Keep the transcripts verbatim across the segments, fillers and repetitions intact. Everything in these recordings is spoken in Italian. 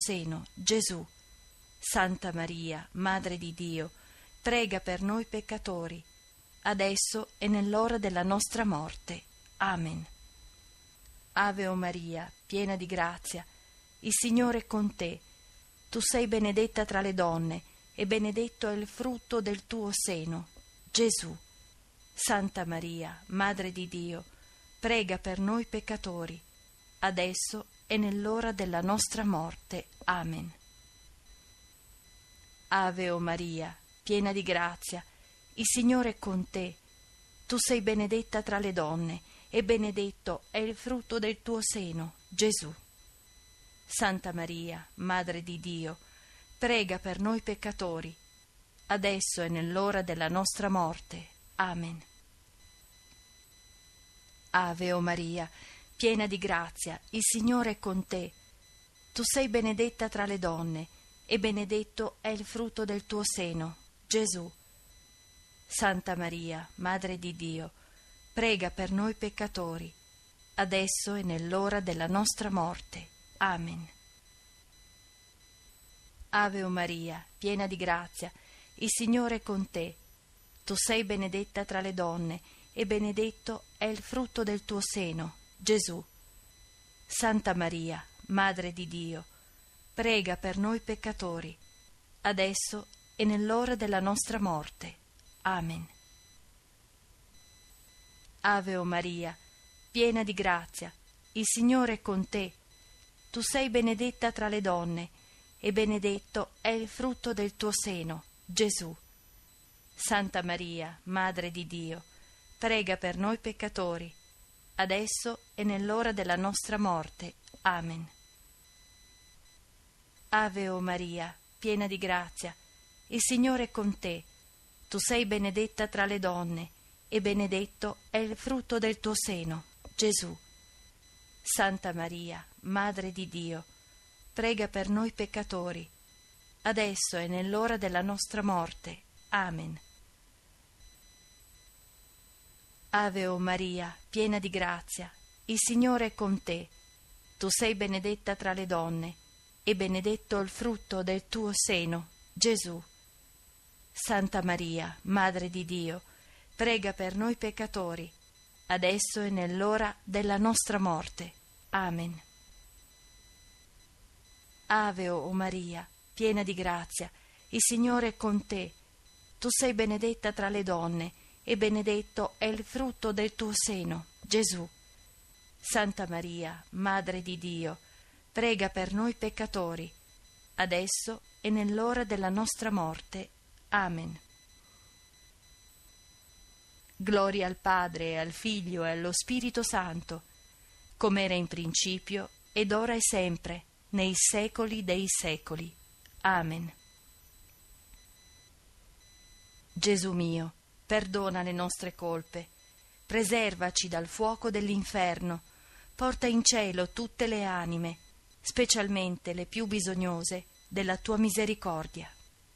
seno, Gesù. Santa Maria, Madre di Dio, prega per noi peccatori, adesso e nell'ora della nostra morte. Amen. Ave o Maria, piena di grazia, il Signore è con te. Tu sei benedetta tra le donne, e benedetto è il frutto del tuo seno, Gesù. Santa Maria, Madre di Dio, prega per noi peccatori, adesso e nell'ora della nostra morte. Amen. Ave o Maria, piena di grazia, il Signore è con te. Tu sei benedetta tra le donne, e benedetto è il frutto del tuo seno, Gesù. Santa Maria, Madre di Dio, prega per noi peccatori, adesso e nell'ora della nostra morte. Amen. Ave o Maria, piena di grazia, il Signore è con te. Tu sei benedetta tra le donne, e benedetto è il frutto del tuo seno, Gesù. Santa Maria, Madre di Dio, prega per noi peccatori, adesso e nell'ora della nostra morte. Amen. Ave o Maria, piena di grazia, il Signore è con te. Tu sei benedetta tra le donne, e benedetto è il frutto del tuo seno, Gesù. Santa Maria, Madre di Dio, prega per noi peccatori, adesso e nell'ora della nostra morte. Amen. Ave o Maria, piena di grazia, il Signore è con te. Tu sei benedetta tra le donne, e benedetto è il frutto del tuo seno, Gesù. Santa Maria, Madre di Dio, prega per noi peccatori, adesso e nell'ora della nostra morte. Amen. Ave o Maria, piena di grazia, il Signore è con te. Tu sei benedetta tra le donne, e benedetto è il frutto del tuo seno, Gesù. Santa Maria, Madre di Dio, prega per noi peccatori, adesso e nell'ora della nostra morte. Amen. Ave o Maria, piena di grazia, il Signore è con te. Tu sei benedetta tra le donne, e benedetto il frutto del tuo seno, Gesù. Santa Maria, Madre di Dio, prega per noi peccatori, adesso e nell'ora della nostra morte. Amen. Ave o Maria, piena di grazia, il Signore è con te. Tu sei benedetta tra le donne, e benedetto è il frutto del tuo seno, Gesù. Santa Maria, Madre di Dio, prega per noi peccatori, adesso e nell'ora della nostra morte. Amen. Gloria al Padre, e al Figlio e allo Spirito Santo, come era in principio, ed ora e sempre, nei secoli dei secoli. Amen. Gesù mio, perdona le nostre colpe, preservaci dal fuoco dell'inferno, porta in cielo tutte le anime, specialmente le più bisognose della tua misericordia.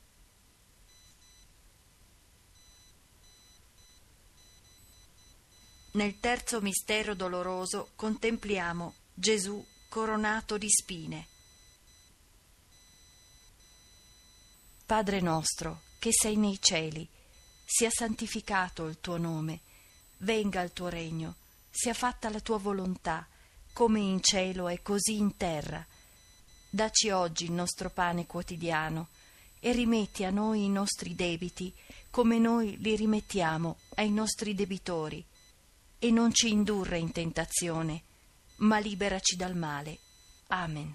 Nel terzo mistero doloroso contempliamo Gesù coronato di spine. Padre nostro, che sei nei cieli, sia santificato il tuo nome, venga il tuo regno, sia fatta la tua volontà, come in cielo e così in terra. Dacci oggi il nostro pane quotidiano, e rimetti a noi i nostri debiti, come noi li rimettiamo ai nostri debitori, e non ci indurre in tentazione, ma liberaci dal male. Amen.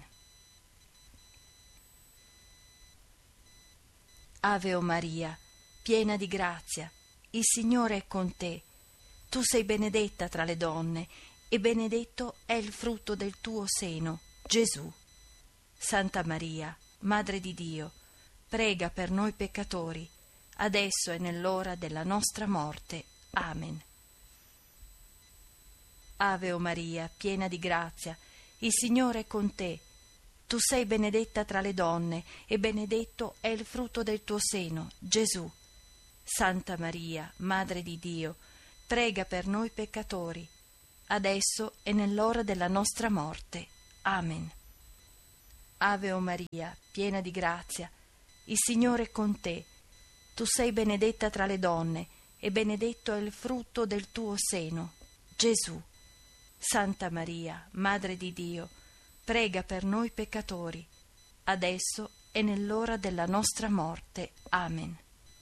Ave o Maria, piena di grazia, il Signore è con te. Tu sei benedetta tra le donne, e benedetto è il frutto del tuo seno, Gesù. Santa Maria, Madre di Dio, prega per noi peccatori, adesso e nell'ora della nostra morte. Amen. Ave o Maria, piena di grazia, il Signore è con te. Tu sei benedetta tra le donne, e benedetto è il frutto del tuo seno, Gesù. Santa Maria, Madre di Dio, prega per noi peccatori, adesso e nell'ora della nostra morte. Amen. Ave o Maria, piena di grazia, il Signore è con te. Tu sei benedetta tra le donne, e benedetto è il frutto del tuo seno, Gesù. Santa Maria, Madre di Dio, prega per noi peccatori, adesso e nell'ora della nostra morte. Amen.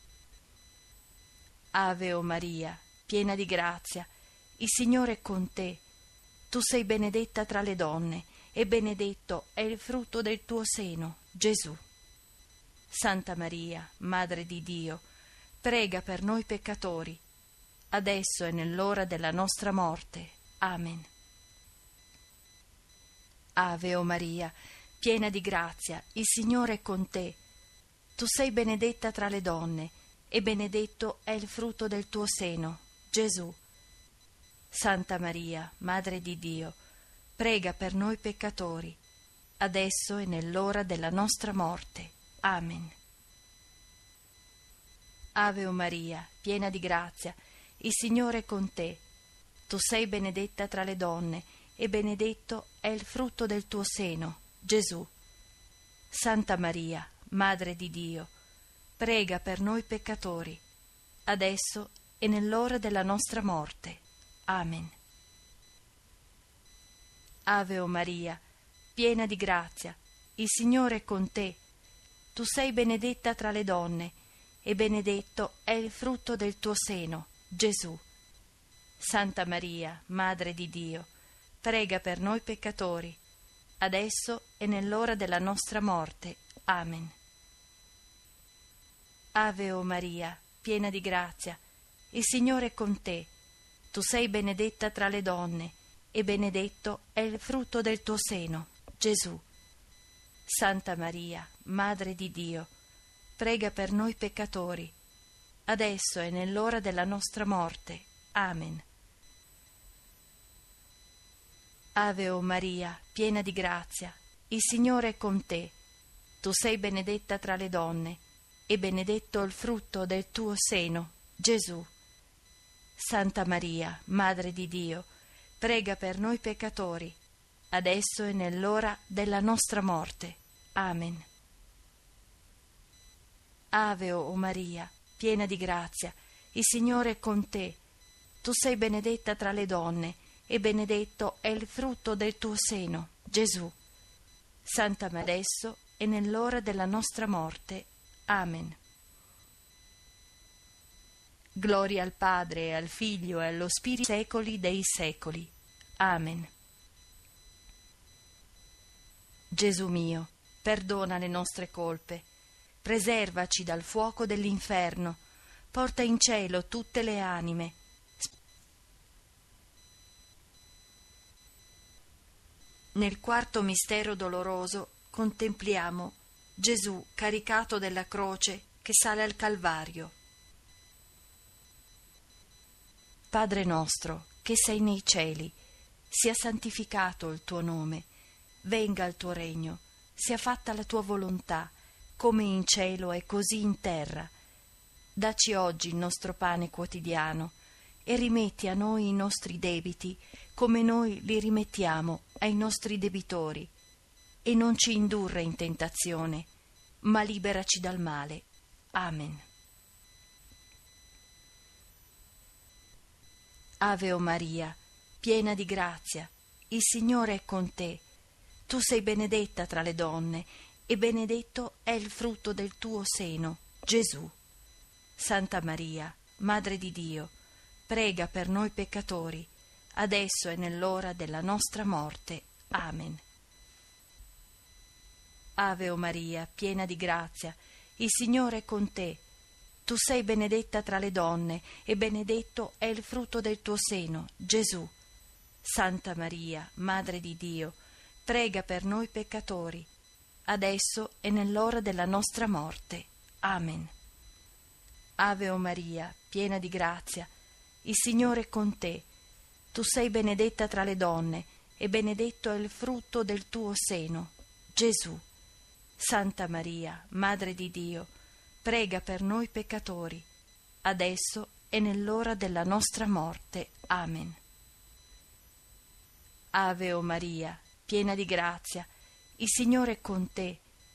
Ave o Maria, piena di grazia, il Signore è con te. Tu sei benedetta tra le donne, e benedetto è il frutto del tuo seno, Gesù. Santa Maria, Madre di Dio, prega per noi peccatori, adesso e nell'ora della nostra morte. Amen. Ave o Maria, piena di grazia, il Signore è con te. Tu sei benedetta tra le donne, e benedetto è il frutto del tuo seno, Gesù. Santa Maria, Madre di Dio, prega per noi peccatori, adesso e nell'ora della nostra morte. Amen. Ave o Maria, piena di grazia, il Signore è con te. Tu sei benedetta tra le donne, e benedetto è il frutto del tuo seno, Gesù. Santa Maria, Madre di Dio, prega per noi peccatori, adesso e nell'ora della nostra morte. Amen. Ave o Maria, piena di grazia, il Signore è con te. Tu sei benedetta tra le donne, e benedetto è il frutto del tuo seno, Gesù. Santa Maria, Madre di Dio, prega per noi peccatori, adesso e nell'ora della nostra morte. Amen. Ave o Maria, piena di grazia, il Signore è con te. Tu sei benedetta tra le donne, e benedetto è il frutto del tuo seno, Gesù. Santa Maria, Madre di Dio, prega per noi peccatori, adesso e nell'ora della nostra morte. Amen. Ave o Maria, piena di grazia, il Signore è con te. Tu sei benedetta tra le donne, e benedetto il frutto del tuo seno, Gesù. Santa Maria, Madre di Dio, prega per noi peccatori, adesso e nell'ora della nostra morte. Amen. Ave o Maria, piena di grazia, il Signore è con te. Tu sei benedetta tra le donne, e benedetto è il frutto del tuo seno, Gesù. Santa Maria, adesso e nell'ora della nostra morte. Amen. Gloria al Padre, e al Figlio e allo Spirito, secoli dei secoli. Amen. Gesù mio, perdona le nostre colpe, preservaci dal fuoco dell'inferno, porta in cielo tutte le anime. Nel quarto mistero doloroso contempliamo Gesù caricato della croce che sale al Calvario. Padre nostro, che sei nei cieli, sia santificato il tuo nome, venga il tuo regno, sia fatta la tua volontà, come in cielo e così in terra. Dacci oggi il nostro pane quotidiano, e rimetti a noi i nostri debiti, come noi li rimettiamo ai nostri debitori, e non ci indurre in tentazione, ma liberaci dal male. Amen. Ave o Maria, piena di grazia, il Signore è con te. Tu sei benedetta tra le donne, e benedetto è il frutto del tuo seno, Gesù. Santa Maria, Madre di Dio, prega per noi peccatori, adesso e nell'ora della nostra morte. Amen. Ave o Maria, piena di grazia, il Signore è con te. Tu sei benedetta tra le donne, e benedetto è il frutto del tuo seno, Gesù. Santa Maria, Madre di Dio, prega per noi peccatori, adesso e nell'ora della nostra morte. Amen. Ave o Maria, piena di grazia, il Signore è con te. Tu sei benedetta tra le donne, e benedetto è il frutto del tuo seno, Gesù. Santa Maria, Madre di Dio, prega per noi peccatori, adesso e nell'ora della nostra morte. Amen. Ave o Maria, piena di grazia, Il Signore è con te,